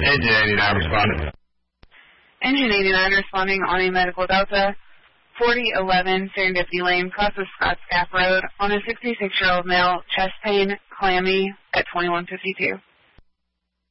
Engine 89 responding. Engine 89 responding on a medical Delta, 4011 Serendipity Lane, cross of Scotts Gap Road, on a 66-year-old male, chest pain, clammy, at 2152.